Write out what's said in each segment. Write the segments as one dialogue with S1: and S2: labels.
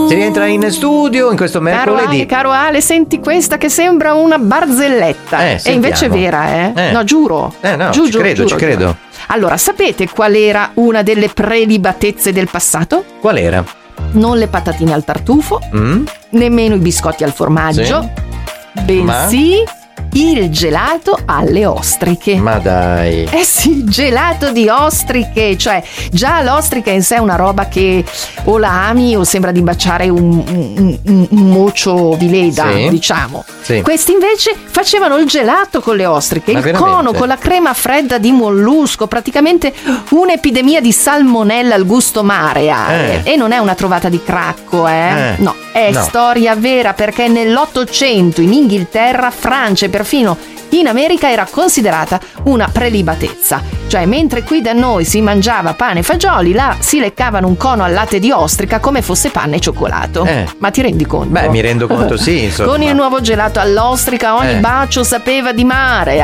S1: Si rientra in studio in questo mercoledì.
S2: Caro Ale, senti questa che sembra una barzelletta. E invece è vera, No, giuro.
S1: No, ci credo.
S2: Allora, sapete qual era una delle prelibatezze del passato?
S1: Qual era?
S2: Non le patatine al tartufo, nemmeno i biscotti al formaggio, bensì il gelato alle ostriche.
S1: Ma dai.
S2: Sì, gelato di ostriche. Cioè, già l'ostrica in sé è una roba che o la ami o sembra di baciare un mocio di leda, diciamo.
S1: Sì.
S2: Questi invece facevano il gelato con le ostriche, il cono con la crema fredda di mollusco, praticamente un'epidemia di salmonella al gusto mare. E non è una trovata di cracco, No, è storia vera, perché nell'800 in Inghilterra, Francia e perfino in America era considerata una prelibatezza. Cioè, mentre qui da noi si mangiava pane e fagioli, là si leccavano un cono al latte di ostrica come fosse panna e cioccolato. Ma ti rendi conto?
S1: Beh, mi rendo conto, sì, insomma.
S2: Con il nuovo gelato all'ostrica ogni bacio sapeva di mare,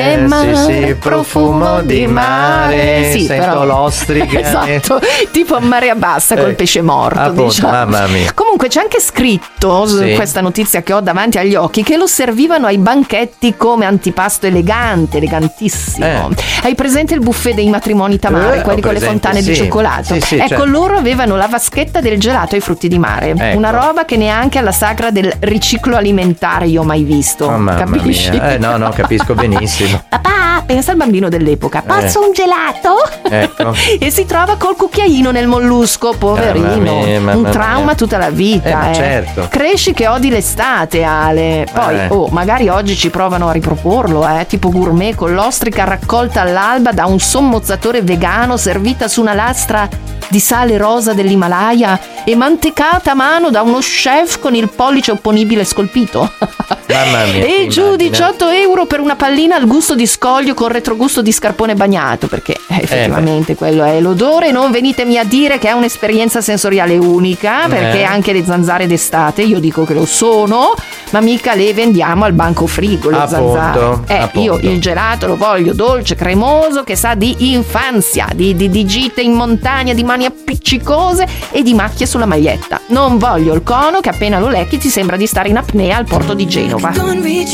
S1: sì, profumo di mare.
S2: Sì,
S1: sento
S2: però
S1: l'ostrica.
S2: Esatto, tipo a marea bassa col pesce morto,
S1: appunto,
S2: diciamo.
S1: mamma mia.
S2: Comunque c'è anche scritto su questa notizia che ho davanti agli occhi che lo servivano ai banchetti come antipasto elegantissimo. Hai presente il buffet dei matrimoni Tamari, quelli con le fontane di cioccolato?
S1: Sì,
S2: ecco,
S1: certo.
S2: loro avevano la vaschetta del gelato ai frutti di mare. Una roba che neanche alla sagra del riciclo alimentare io ho mai visto. Capisci?
S1: Mia. No, capisco benissimo.
S2: Papà, pensa al bambino dell'epoca. Posso un gelato?
S1: Ecco.
S2: E si trova col cucchiaino nel mollusco, poverino. Un trauma tutta la vita.
S1: Certo.
S2: Cresci che odi l'estate, Ale. Poi, magari oggi ci provano a riproporlo, tipo gourmet con l'ostrica raccolta all'alba da un sommozzatore vegano, servita su una lastra di sale rosa dell'Himalaya e mantecata a mano da uno chef con il pollice opponibile scolpito.
S1: Mamma mia.
S2: E giù 18 euro per una pallina al gusto di scoglio con retrogusto di scarpone bagnato, perché effettivamente quello è l'odore. Non venitemi a dire che è un'esperienza sensoriale unica, perché anche le zanzare d'estate, io dico che lo sono, ma mica le vendiamo al banco frigo le zanzare. Io il gelato lo voglio dolce, cremoso, che sa di infanzia, di gite in montagna, di mani appiccicose e di macchie sulla maglietta. Non voglio il cono che appena lo lecchi ti sembra di stare in apnea al porto di Genova.